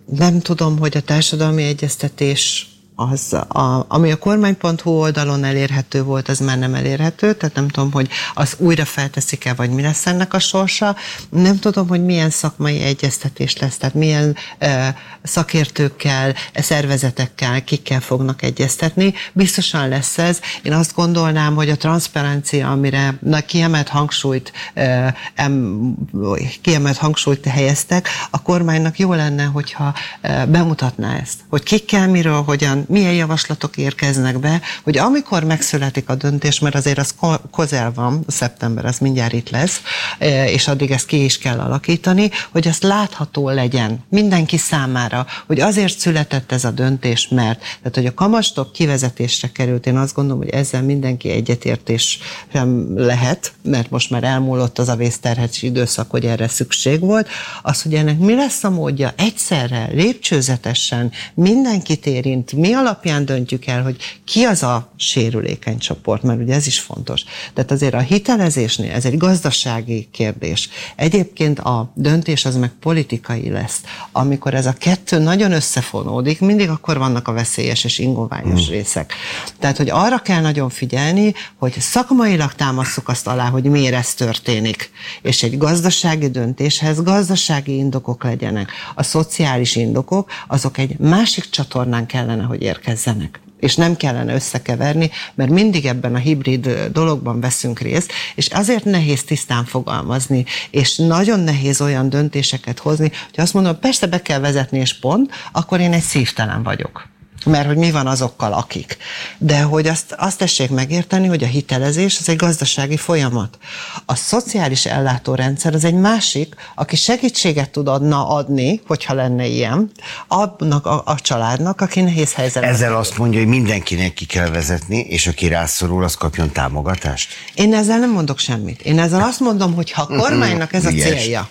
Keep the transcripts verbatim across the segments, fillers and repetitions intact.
nem tudom, hogy a társadalmi egyeztetés az, a, ami a kormány pont hu oldalon elérhető volt, az már nem elérhető, tehát nem tudom, hogy az újra felteszik-e, vagy mi lesz ennek a sorsa. Nem tudom, hogy milyen szakmai egyeztetés lesz, tehát milyen e, szakértőkkel, szervezetekkel, kikkel fognak egyeztetni. Biztosan lesz ez. Én azt gondolnám, hogy a transzparencia, amire na, kiemelt hangsúlyt e, em, kiemelt hangsúlyt helyeztek, a kormánynak jó lenne, hogyha e, bemutatná ezt, hogy kikkel, miről, hogyan, milyen javaslatok érkeznek be, hogy amikor megszületik a döntés, mert azért az közel van, szeptember az mindjárt itt lesz, és addig ezt ki is kell alakítani, hogy azt látható legyen mindenki számára, hogy azért született ez a döntés, mert tehát, hogy a kamatstop kivezetésre került, én azt gondolom, hogy ezzel mindenki egyetértés sem lehet, mert most már elmúlott az a vészterhes időszak, hogy erre szükség volt, az, hogy ennek mi lesz a módja egyszerre, lépcsőzetesen, mindenkit érint, mi alapján döntjük el, hogy ki az a sérülékeny csoport, mert ugye ez is fontos. Tehát azért a hitelezésnél ez egy gazdasági kérdés. Egyébként a döntés az meg politikai lesz. Amikor ez a kettő nagyon összefonódik, mindig akkor vannak a veszélyes és ingoványos hmm. részek. Tehát, hogy arra kell nagyon figyelni, hogy szakmailag támasszuk azt alá, hogy miért ez történik. És egy gazdasági döntéshez gazdasági indokok legyenek. A szociális indokok, azok egy másik csatornán kellene, hogy érkezzenek. És nem kellene összekeverni, mert mindig ebben a hibrid dologban veszünk részt, és azért nehéz tisztán fogalmazni, és nagyon nehéz olyan döntéseket hozni, hogy azt mondom, persze be kell vezetni, és pont, akkor én egy szívtelen vagyok. Mert hogy mi van azokkal, akik. De hogy azt, azt tessék megérteni, hogy a hitelezés az egy gazdasági folyamat. A szociális ellátórendszer az egy másik, aki segítséget tudna adni, hogyha lenne ilyen, annak a, a családnak, aki nehéz helyzetben. Ezzel azt mondja, hogy mindenkinek ki kell vezetni, és aki rászorul, az kapjon támogatást? Én ezzel nem mondok semmit. Én ezzel azt mondom, hogy ha a kormánynak ez a célja,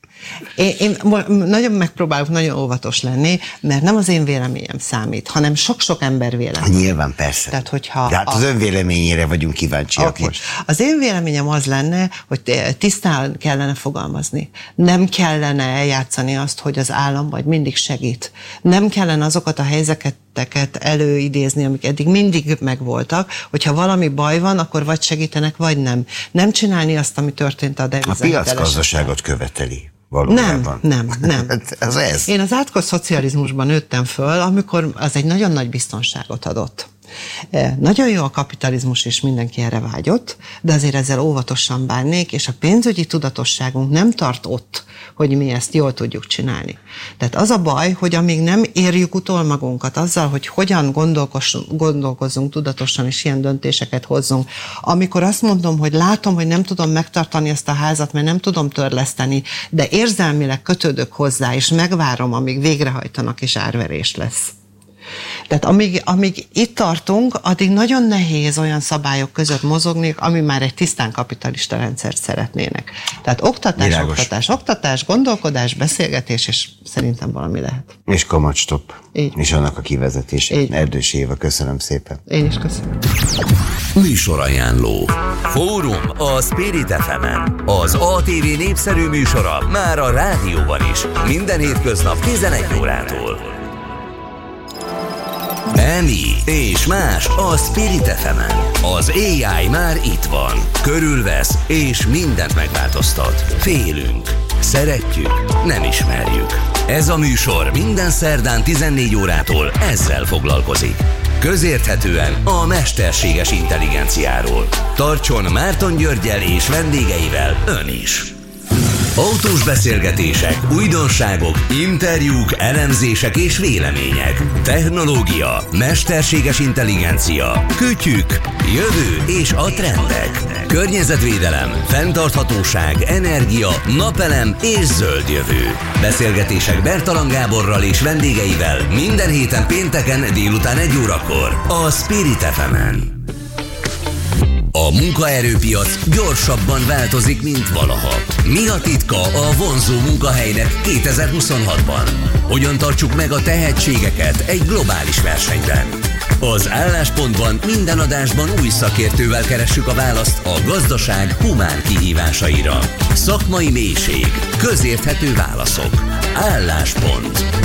Én, én nagyon megpróbálok nagyon óvatos lenni, mert nem az én véleményem számít, hanem sok-sok ember véleménye. Nyilván, persze. Tehát, hogyha De hát az a... ön véleményére vagyunk kíváncsiak okay. most. Az én véleményem az lenne, hogy tisztán kellene fogalmazni. Nem kellene eljátszani azt, hogy az állam majd mindig segít. Nem kellene azokat a helyzeteket előidézni, amik eddig mindig megvoltak, hogyha valami baj van, akkor vagy segítenek, vagy nem. Nem csinálni azt, ami történt a devizahiteles. A piacgazdaságot követeli. Valójában. Nem, nem, nem. ez ez. Én az átkos szocializmusban nőttem föl, amikor az egy nagyon nagy biztonságot adott. Nagyon jó a kapitalizmus, és mindenki erre vágyott, de azért ezzel óvatosan bánnék, és a pénzügyi tudatosságunk nem tart ott, hogy mi ezt jól tudjuk csinálni. Tehát az a baj, hogy amíg nem érjük utol magunkat azzal, hogy hogyan gondolkozzunk tudatosan, és ilyen döntéseket hozzunk, amikor azt mondom, hogy látom, hogy nem tudom megtartani ezt a házat, mert nem tudom törleszteni, de érzelmileg kötődök hozzá, és megvárom, amíg végrehajtanak, és árverés lesz. Tehát amíg, amíg itt tartunk, addig nagyon nehéz olyan szabályok között mozogni, ami már egy tisztán kapitalista rendszert szeretnének. Tehát oktatás, Virágos. oktatás, oktatás, gondolkodás, beszélgetés, és szerintem valami lehet. És kamatstop. Így. És annak a kivezetése. Így. Erdős Éva, köszönöm szépen. Én is köszönöm. Műsorajánló. Fórum a Spirit ef emen. Az á té vé népszerű műsora már a rádióban is. Minden hétköznap tizenegy órától. Emi és más a Spirit ef emen. Az á i már itt van. Körülvesz és mindent megváltoztat. Félünk. Szeretjük. Nem ismerjük. Ez a műsor minden szerdán tizennégy órától ezzel foglalkozik. Közérthetően a mesterséges intelligenciáról. Tartson Márton Györggyel és vendégeivel ön is. Autós beszélgetések, újdonságok, interjúk, elemzések és vélemények. Technológia, mesterséges intelligencia, kütyük, jövő és a trendek. Környezetvédelem, fenntarthatóság, energia, napelem és zöld jövő. Beszélgetések Bertalan Gáborral és vendégeivel minden héten pénteken délután egy órakor a Spirit ef emen. A munkaerőpiac gyorsabban változik, mint valaha. Mi a titka a vonzó munkahelynek kétezer-huszonhatban? Hogyan tartsuk meg a tehetségeket egy globális versenyben? Az Álláspontban minden adásban új szakértővel keressük a választ a gazdaság humán kihívásaira. Szakmai mélység, közérthető válaszok. Álláspont.